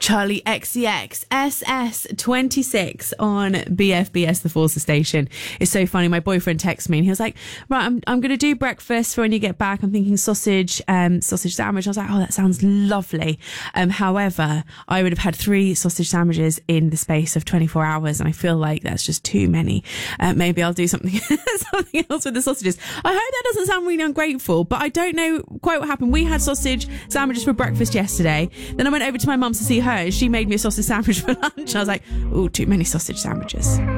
Charlie XCX SS26 on BFBS, the Forster station. It's so funny. My boyfriend texted me and he was like, right, I'm going to do breakfast for when you get back. I'm thinking sausage sandwich. I was like, oh, that sounds lovely. However, I would have had 3 sausage sandwiches in the space of 24 hours. And I feel like that's just too many. Maybe I'll do something else with the sausages. I hope that doesn't sound really ungrateful, but I don't know quite what happened. We had sausage sandwiches for breakfast yesterday. Then I went over to my mum to see her. She made me a sausage sandwich for lunch. I was like, oh, too many sausage sandwiches.